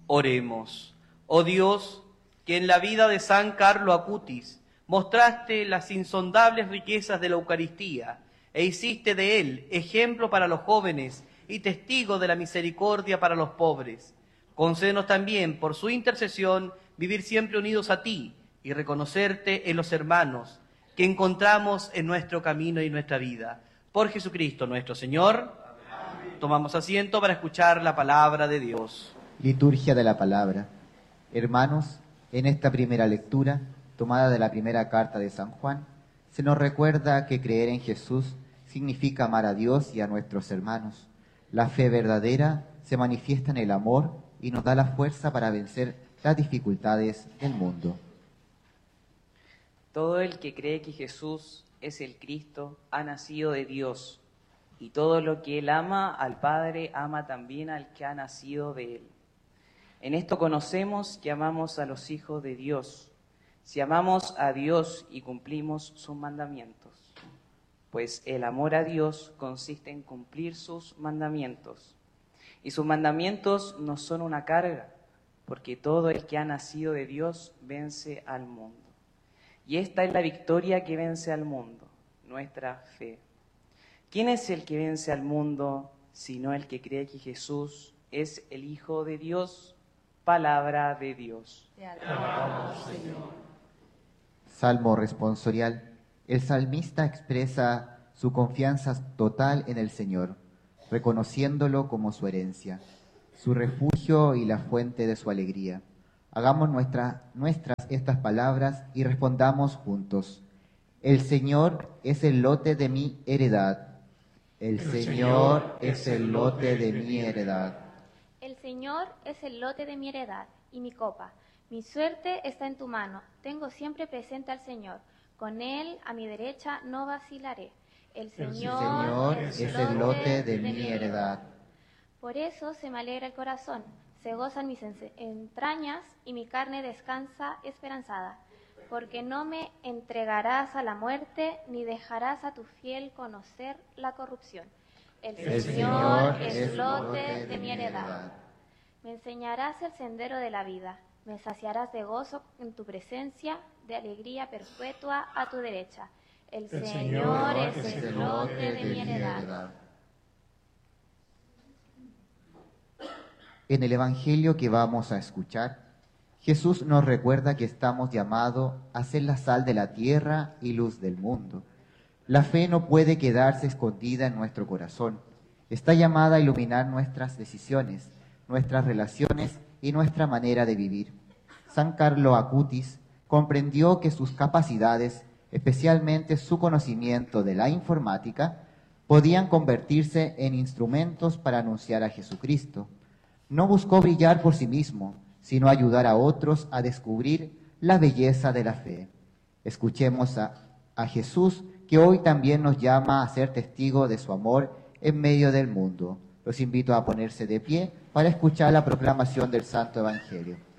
Oremos. Oh Dios, que en la vida de San Carlo Acutis mostraste las insondables riquezas de la Eucaristía e hiciste de él ejemplo para los jóvenes y testigo de la misericordia para los pobres. Concédenos también, por su intercesión, vivir siempre unidos a ti y reconocerte en los hermanos que encontramos en nuestro camino y nuestra vida. Por Jesucristo nuestro Señor. Amén. Tomamos asiento para escuchar la palabra de Dios. Liturgia de la palabra. Hermanos, en esta primera lectura, tomada de la primera carta de San Juan, se nos recuerda que creer en Jesús significa amar a Dios y a nuestros hermanos. La fe verdadera se manifiesta en el amor y nos da la fuerza para vencer las dificultades del mundo. Todo el que cree que Jesús es el Cristo ha nacido de Dios, y todo lo que él ama al Padre ama también al que ha nacido de él. En esto conocemos que amamos a los hijos de Dios, si amamos a Dios y cumplimos sus mandamientos. Pues el amor a Dios consiste en cumplir sus mandamientos. Y sus mandamientos no son una carga, porque todo el que ha nacido de Dios vence al mundo. Y esta es la victoria que vence al mundo, nuestra fe. ¿Quién es el que vence al mundo, sino el que cree que Jesús es el Hijo de Dios? Palabra de Dios. Te alabamos, Señor. Salmo responsorial. El salmista expresa su confianza total en el Señor, reconociéndolo como su herencia, su refugio y la fuente de su alegría. Hagamos nuestras estas palabras y respondamos juntos. El Señor es el lote de mi heredad. El Señor es el lote de mi heredad. El Señor es el lote de mi heredad y mi copa. Mi suerte está en tu mano. Tengo siempre presente al Señor. Con Él a mi derecha no vacilaré. El Señor es el lote de mi heredad. Por eso se me alegra el corazón. Se gozan mis entrañas y mi carne descansa esperanzada, porque no me entregarás a la muerte, ni dejarás a tu fiel conocer la corrupción. El Señor es lote de mi heredad. Me enseñarás el sendero de la vida, me saciarás de gozo en tu presencia, de alegría perpetua a tu derecha. El Señor es el lote de mi heredad. En el Evangelio que vamos a escuchar, Jesús nos recuerda que estamos llamados a ser la sal de la tierra y luz del mundo. La fe no puede quedarse escondida en nuestro corazón. Está llamada a iluminar nuestras decisiones, nuestras relaciones y nuestra manera de vivir. San Carlo Acutis comprendió que sus capacidades, especialmente su conocimiento de la informática, podían convertirse en instrumentos para anunciar a Jesucristo. No buscó brillar por sí mismo, sino ayudar a otros a descubrir la belleza de la fe. Escuchemos a Jesús, que hoy también nos llama a ser testigos de su amor en medio del mundo. Los invito a ponerse de pie para escuchar la proclamación del Santo Evangelio.